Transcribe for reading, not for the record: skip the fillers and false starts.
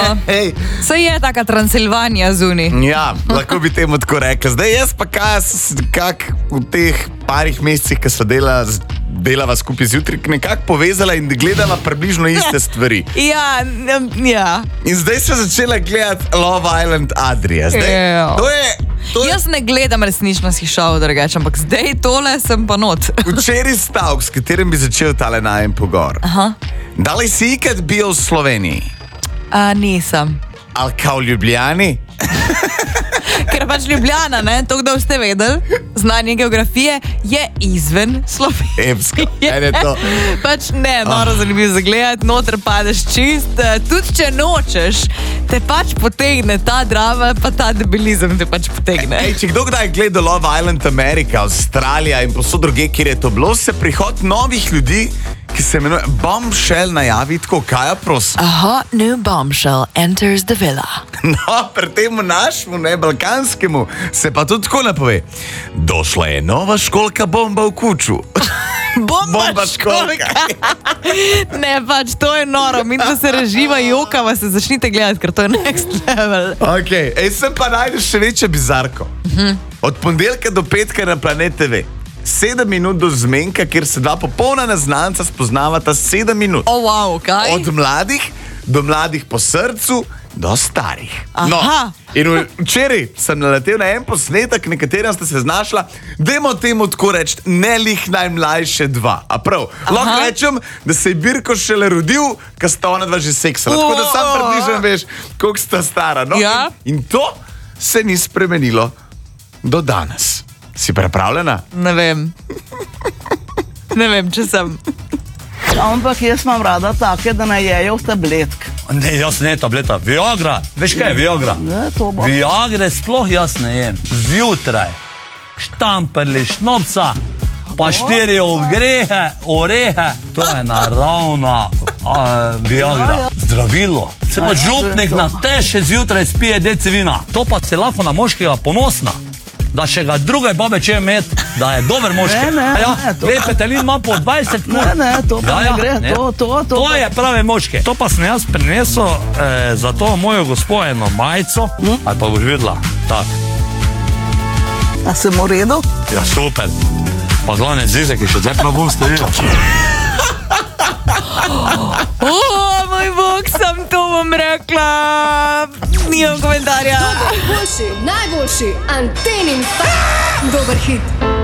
Hej. Saj je taka Transilvanija zunaj. Ja, lahko bi temu tako rekla. Zdaj jaz pa kak v teh parih mesecih, ko sva delava skupaj zjutraj, nekako povezala in gledala približno iste stvari. Ja. In zdaj sva začela gledati Love Island Adria. Jaz ne gledam resničnostnih šovov, drugače, ampak zdaj tole sem pa not. Včeraj stavek, s katerim bi začel tale najem pogovor. Dali si ikad bil v Sloveniji? Nisem. Ali kao v Ljubljani? Ker pač Ljubljana, to kdo ste vedeli, znanje geografije je izven Slovenije. Evsko, je to. Pač ne, noro zanimivo za gledati, noter padeš čist, tudi če nočeš, te pač potegne ta drama, pa ta debilizem te pač potegne. Če kdo kdaj gleda Love Island Amerika, Avstralija in posod druge, kjer je to bilo, se prihod novih ljudi, ki se imenuje Bombshell, najavi tako, kaj prosim? A hot new bombshell enters the villa. No, pri temu našemu, balkanskemu, se pa tudi tako napove. Došla je nova školka bomba v kuču. Bomba školka. Ne, pač, to je noro. Mi da se reživa jokava, se začnite gledati, ker to je next level. Ok, sem pa najdeš še večje bizarko. Od ponedeljka do petka na Planet TV. 7 minut do zmenka, kjer se dva popolna neznanca spoznavata 7 minut. Wow, kaj? Od mladih po srcu do starih. No, in včeraj sem naletel na en posnetek, nekaterim ste se znašla, dajmo temu tako reči, ne lih najmlajše dva. A prav, lahko rečem, da se je Birko šele rodil, ko sta ona dva že seksala. Tako da sam približno veš, koliko sta stara. No? Ja. In to se ni spremenilo do danes. Si pripravljena? Ne vem. Ne vem, če sem. Ampak jaz imam rada take, da ne jejo v tabletk. Ne, jaz ne tableta. Viagra. Veš kaj je Viagra? Ne, to bo. Viagre sploh jaz ne jem. Zjutraj. Štamperli, šnopca, pa 4 orehe. To je naravna Viagra. Zdravilo. Se pa župnik na teše zjutraj spije deci vina. To pa se lahko na moškega ponosna. Da še ga druge babe če imeti, da je dober moški. Petelin ima po 20 kg. Ne, to pa ne gre. To je pravi moški. To pa sem jaz prinesel za to mojo gospo eno majico. Ali pa boš videla. Tak. A sem v redu? Ja, super. Pa glavne zizek, ki še zdaj prav bom stavil. Moj bog, sam to bom rekla. Nimam komentarja. Najboljši, Antenin dober hit.